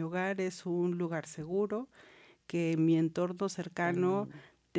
hogar es un lugar seguro, que en mi entorno cercano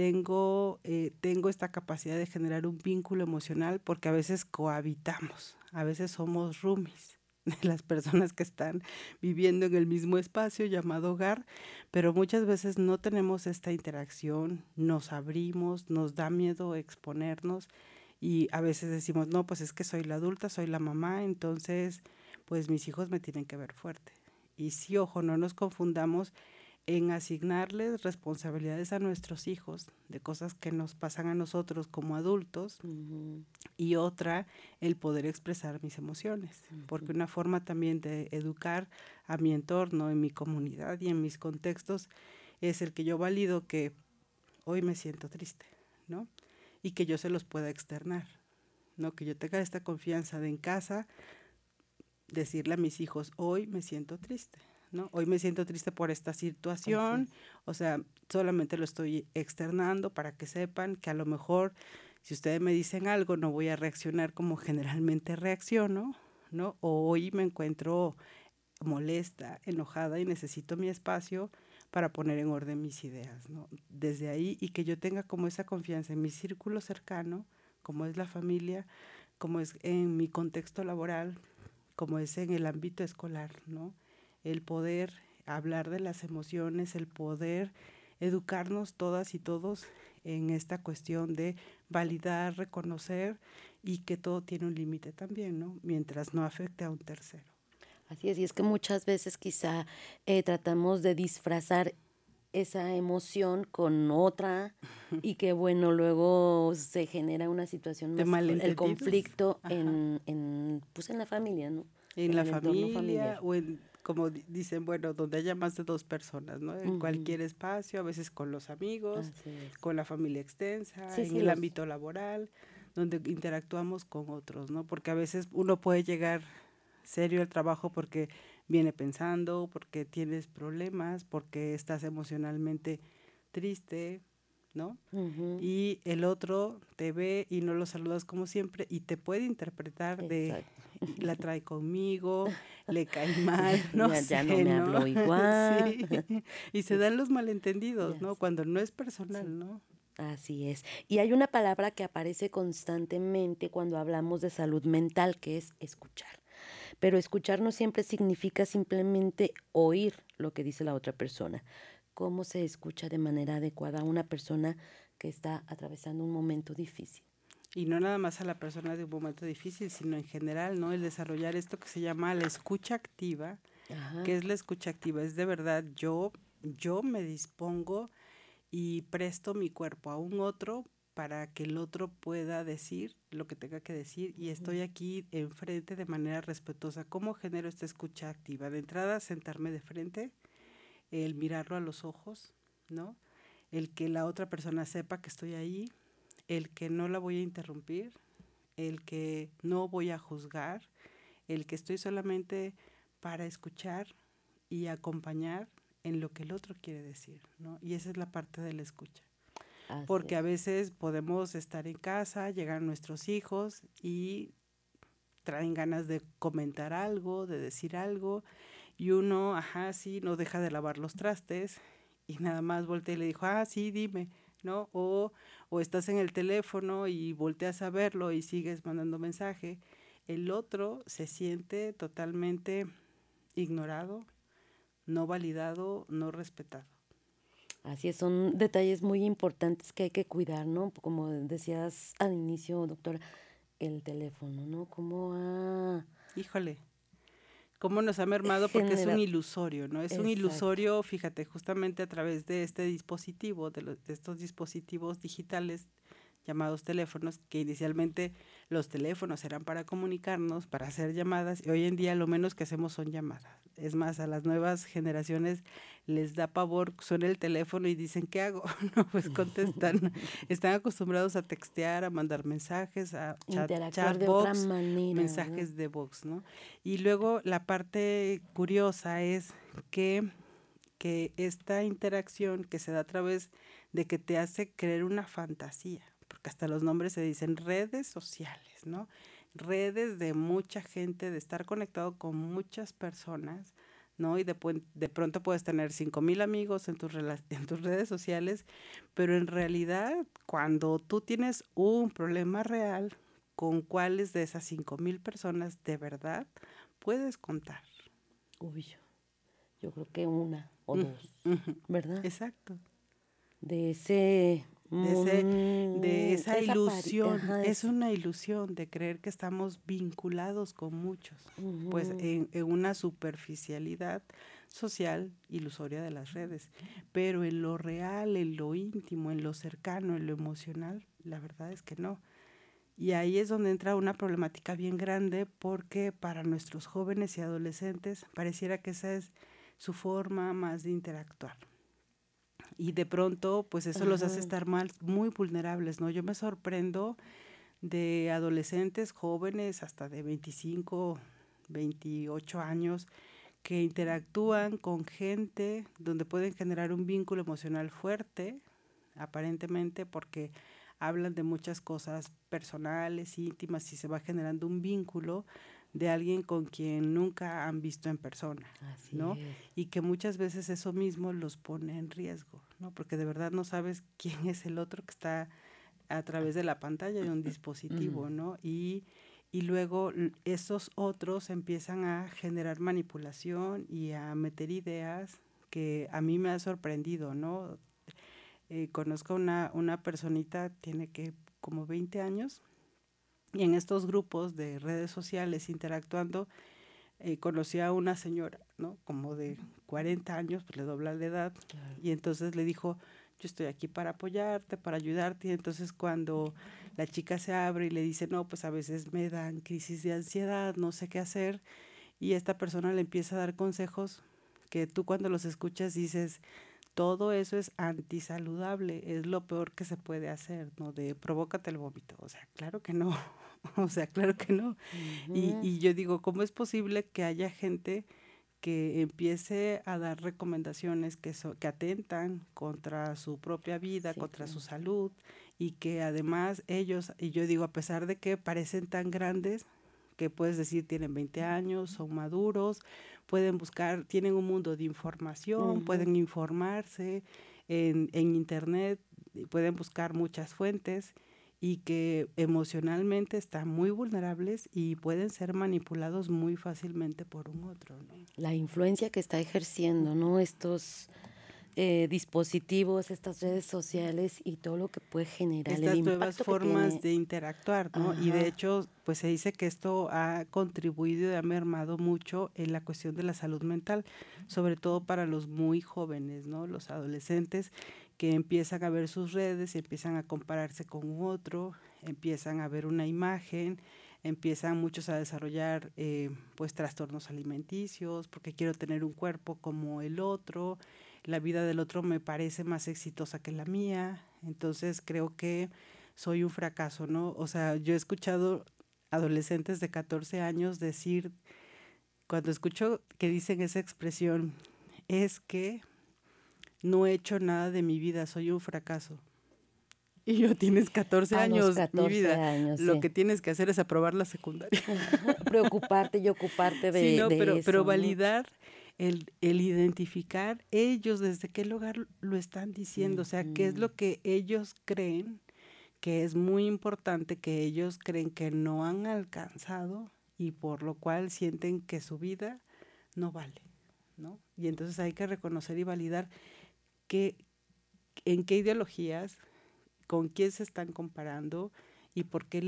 tengo esta capacidad de generar un vínculo emocional porque a veces cohabitamos, a veces somos roomies de las personas que están viviendo en el mismo espacio llamado hogar, pero muchas veces no tenemos esta interacción, nos abrimos, nos da miedo exponernos y a veces decimos, no, pues es que soy la adulta, soy la mamá, entonces pues mis hijos me tienen que ver fuerte. Y sí, ojo, no nos confundamos en asignarles responsabilidades a nuestros hijos de cosas que nos pasan a nosotros como adultos y otra, el poder expresar mis emociones, porque una forma también de educar a mi entorno, en mi comunidad y en mis contextos es el que yo valido que hoy me siento triste, ¿no? Y que yo se los pueda externar, ¿no? Que yo tenga esta confianza de en casa decirle a mis hijos, hoy me siento triste, ¿no? Hoy me siento triste por esta situación, o sea, solamente lo estoy externando para que sepan que a lo mejor si ustedes me dicen algo no voy a reaccionar como generalmente reacciono, ¿no? O hoy me encuentro molesta, enojada y necesito mi espacio para poner en orden mis ideas, ¿no? Desde ahí y que yo tenga como esa confianza en mi círculo cercano, como es la familia, como es en mi contexto laboral, como es en el ámbito escolar, ¿no? El poder hablar de las emociones, el poder educarnos todas y todos en esta cuestión de validar, reconocer y que todo tiene un límite también, ¿no? Mientras no afecte a un tercero. Así es, y es que muchas veces quizá tratamos de disfrazar esa emoción con otra y que bueno, luego se genera una situación De más, el malentendidos, conflicto ajá, pues en la familia, ¿no? en En la el entorno familia familiar. o en, como dicen, bueno, donde haya más de dos personas, ¿no? En Ujú, cualquier espacio, a veces con los amigos, así es. con la familia extensa, Sí, en sí, el los... ámbito laboral, donde interactuamos con otros, ¿no? Porque a veces uno puede llegar serio al trabajo porque viene pensando, porque tienes problemas, porque estás emocionalmente triste, ¿no? Ujú, Y el otro te ve y no lo saludas como siempre y te puede interpretar de exacto. la trae conmigo, le cae mal, no Ya no sé, me ¿no? habló igual. Sí. Y se dan los malentendidos, Ya ¿no? sé. Cuando no es Sí. personal, ¿no? Así es. Y hay una palabra que aparece constantemente cuando hablamos de salud mental, que es escuchar. Pero escuchar no siempre significa simplemente oír lo que dice la otra persona. ¿Cómo se escucha de manera adecuada a una persona que está atravesando un momento difícil? Y no nada más a la persona de un momento difícil, sino en general, ¿no? El desarrollar esto que se llama la escucha activa. ¿Qué Ajá. es la escucha activa? Es de verdad, yo me dispongo y presto mi cuerpo a un otro para que el otro pueda decir lo que tenga que decir y Ujú, estoy aquí enfrente de manera respetuosa. ¿Cómo genero esta escucha activa? De entrada, sentarme de frente, el mirarlo a los ojos, ¿no? El que la otra persona sepa que estoy ahí, el que no la voy a interrumpir, el que no voy a juzgar, el que estoy solamente para escuchar y acompañar en lo que el otro quiere decir, ¿no? Y esa es la parte de la escucha. así Porque a es. veces podemos estar en casa, llegan nuestros hijos y traen ganas de comentar algo, de decir algo, y uno, ajá, sí, no deja de lavar los trastes y nada más voltea y le dijo, ah, sí, dime, ¿no? O estás en el teléfono y volteas a verlo y sigues mandando mensaje. El otro se siente totalmente ignorado, no validado, no respetado. Así es, son detalles muy importantes que hay que cuidar, ¿no? Como decías al inicio, doctora, el teléfono, ¿no? Cómo ha Híjole, cómo nos ha mermado porque es un generado... ilusorio, ¿no? Es un Exacto. ilusorio, fíjate, justamente a través de este dispositivo, de estos dispositivos digitales llamados teléfonos, que inicialmente los teléfonos eran para comunicarnos, para hacer llamadas, y hoy en día lo menos que hacemos son llamadas. Es más, a las nuevas generaciones les da pavor, suena el teléfono y dicen, ¿qué hago? No, pues contestan. Están acostumbrados a textear, a mandar mensajes, a Interactuar de otra chatbox, manera, ¿verdad? mensajes de voz, ¿no? Y luego la parte curiosa es que esta interacción que se da a través de que te hace creer una fantasía, porque hasta los nombres se dicen redes sociales, ¿no? Redes de mucha gente, de estar conectado con muchas personas, ¿no? Y de pronto puedes tener 5,000 amigos en en tus redes sociales, pero en realidad cuando tú tienes un problema real, ¿con cuáles de esas 5,000 personas de verdad puedes contar? Uy, yo creo que una o Mm, dos, ujú, ¿verdad? exacto. De ese De esa ilusión, ajá, es una ilusión de creer que estamos vinculados con muchos, pues ujú, en una superficialidad social ilusoria de las redes, pero en lo real, en lo íntimo, en lo cercano, en lo emocional, la verdad es que no. Y ahí es donde entra una problemática bien grande porque para nuestros jóvenes y adolescentes pareciera que esa es su forma más de interactuar. Y de pronto, pues eso los hace ajá, estar muy vulnerables, ¿no? Yo me sorprendo de adolescentes, jóvenes, hasta de 25, 28 años, que interactúan con gente donde pueden generar un vínculo emocional fuerte, aparentemente porque hablan de muchas cosas personales, íntimas, y se va generando un vínculo de alguien con quien nunca han visto en persona, así ¿no? es. Y que muchas veces eso mismo los pone en riesgo, ¿no? Porque de verdad no sabes quién es el otro que está a través de la pantalla de un Ujú, dispositivo, ¿no? Y luego esos otros empiezan a generar manipulación y a meter ideas que a mí me ha sorprendido, ¿no? Conozco una personita, tiene que como 20 años, y en estos grupos de redes sociales interactuando, conocí a una señora, ¿no? Como de 40 años, pues le dobla la edad, claro. y entonces le dijo, yo estoy aquí para apoyarte, para ayudarte, y entonces cuando la chica se abre y le dice, no, pues a veces me dan crisis de ansiedad, no sé qué hacer, y esta persona le empieza a dar consejos que tú cuando los escuchas dices, todo eso es antisaludable, es lo peor que se puede hacer, ¿no? De provócate el vómito, o sea, claro que no, o sea, claro que no. Ujú, Y yo digo, ¿cómo es posible que haya gente que empiece a dar recomendaciones que atentan contra su propia vida, sí, contra su salud, y que además ellos, y yo digo, a pesar de que parecen tan grandes, que puedes decir tienen 20 años, son maduros, pueden buscar, tienen un mundo de información, ujú. pueden informarse en internet, pueden buscar muchas fuentes y que emocionalmente están muy vulnerables y pueden ser manipulados muy fácilmente por un otro, ¿no? La influencia que está ejerciendo, ¿no? Estos dispositivos, estas redes sociales y todo lo que puede generar, el Estas nuevas impacto que formas tiene. de interactuar, ¿no? Y de Ajá. hecho, pues se dice que esto ha contribuido y ha mermado mucho en la cuestión de la salud mental, sobre todo para los muy jóvenes, ¿no? Los adolescentes que empiezan a ver sus redes, empiezan a compararse con otro, empiezan a ver una imagen, empiezan muchos a desarrollar pues trastornos alimenticios, porque quiero tener un cuerpo como el otro, la vida del otro me parece más exitosa que la mía, entonces creo que soy un fracaso, ¿no? O sea, yo he escuchado adolescentes de 14 años decir, cuando escucho que dicen esa expresión, es que no he hecho nada de mi vida, soy un fracaso. Y yo, tienes 14 A los años, mi 14 vida, años, lo sí. que tienes que hacer es aprobar la secundaria. Preocuparte y ocuparte Sí, no, de pero eso, ¿no? validar el identificar ellos desde qué lugar lo están diciendo, o sea, qué es Ujú. lo que ellos creen que es muy importante, que ellos creen que no han alcanzado y por lo cual sienten que su vida no vale, ¿no? Y entonces hay que reconocer y validar que, en qué ideologías, con quién se están comparando y por qué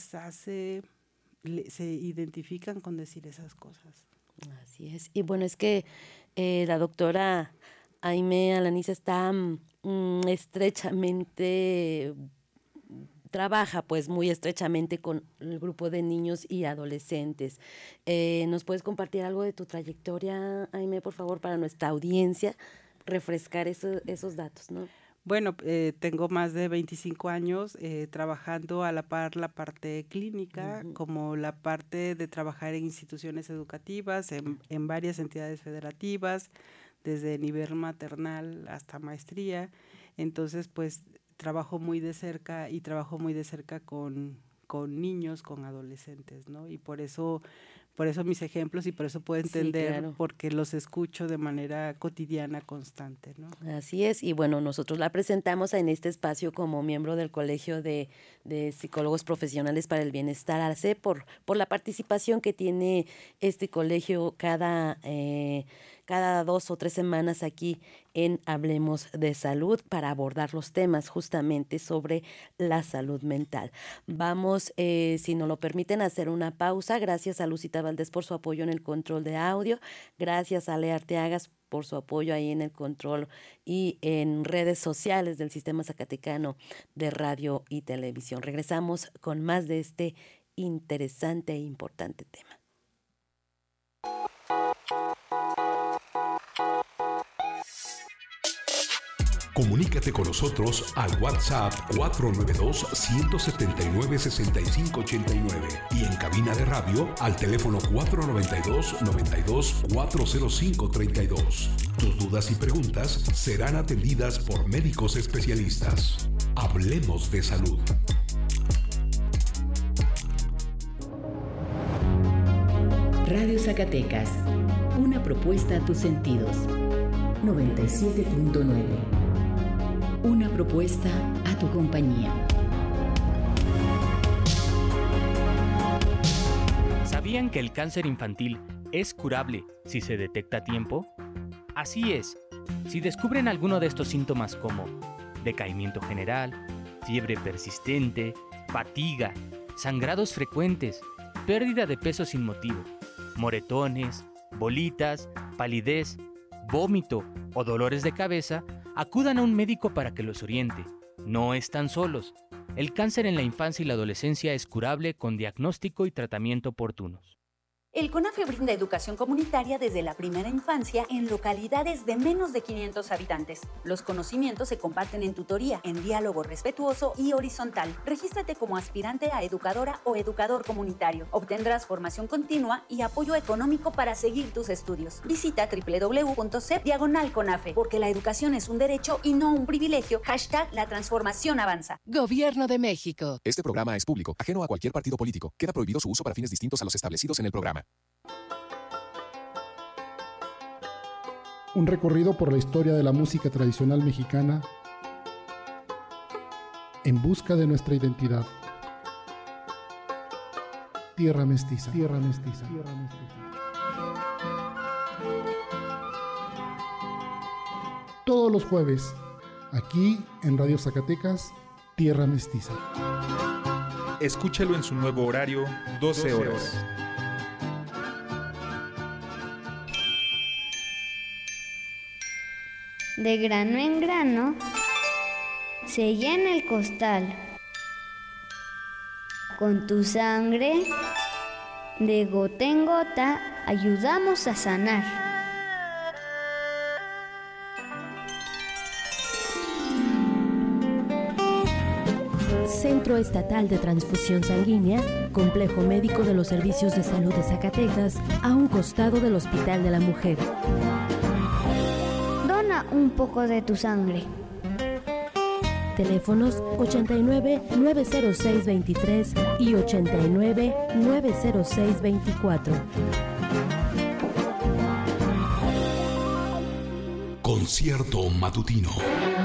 se identifican con decir esas cosas. Así es. Y bueno, es que la doctora Aimee Alanís está estrechamente, trabaja pues muy estrechamente con el grupo de niños y adolescentes. ¿Nos puedes compartir algo de tu trayectoria, Aimee, por favor, para nuestra audiencia? Refrescar esos datos, ¿no? Bueno, tengo más de 25 años trabajando a la par la parte clínica, Ujú. como la parte de trabajar en instituciones educativas, en varias entidades federativas, desde nivel maternal hasta maestría. Entonces, pues trabajo muy de cerca y trabajo muy de cerca con niños, con adolescentes, ¿no? Y por eso Por eso mis ejemplos y por eso puedo entender, Sí, claro. porque los escucho de manera cotidiana, constante, ¿no? Así es, y bueno, nosotros la presentamos en este espacio como miembro del Colegio de Psicólogos Profesionales para el Bienestar, ARCE, por la participación que tiene este colegio cada 2 o 3 semanas aquí en Hablemos de Salud para abordar los temas justamente sobre la salud mental. Vamos, si nos lo permiten, a hacer una pausa. Gracias a Lucita Valdés por su apoyo en el control de audio. Gracias a Lea Arteagas por su apoyo ahí en el control y en redes sociales del Sistema Zacatecano de Radio y Televisión. Regresamos con más de este interesante e importante tema. Comunícate con nosotros al WhatsApp 492-179-6589 y en cabina de radio al teléfono 492-92-40532. Tus dudas y preguntas serán atendidas por médicos especialistas. Hablemos de salud. Radio Zacatecas, una propuesta a tus sentidos. 97.9. Una propuesta a tu compañía. ¿Sabían que el cáncer infantil es curable si se detecta a tiempo? Así es, si descubren alguno de estos síntomas como decaimiento general, fiebre persistente, fatiga, sangrados frecuentes, pérdida de peso sin motivo, moretones, bolitas, palidez, vómito o dolores de cabeza, acudan a un médico para que los oriente. No están solos. El cáncer en la infancia y la adolescencia es curable con diagnóstico y tratamiento oportunos. El CONAFE brinda educación comunitaria desde la primera infancia en localidades de menos de 500 habitantes. Los conocimientos se comparten en tutoría, en diálogo respetuoso y horizontal. Regístrate como aspirante a educadora o educador comunitario. Obtendrás formación continua y apoyo económico para seguir tus estudios. Visita www.cep/CONAFE, porque la educación es un derecho y no un privilegio. #La transformación avanza. Gobierno de México. Este programa es público, ajeno a cualquier partido político. Queda prohibido su uso para fines distintos a los establecidos en el programa. Un recorrido por la historia de la música tradicional mexicana en busca de nuestra identidad. Tierra mestiza. Tierra mestiza. Tierra mestiza. Todos los jueves, aquí en Radio Zacatecas, Tierra Mestiza. Escúchalo en su nuevo horario, 12 horas. De grano en grano se llena el costal. Con tu sangre, de gota en gota, ayudamos a sanar. Centro Estatal de Transfusión Sanguínea, Complejo Médico de los Servicios de Salud de Zacatecas, a un costado del Hospital de la Mujer. Dona un poco de tu sangre. Teléfonos 89-906-23 y 89-906-24. Concierto matutino.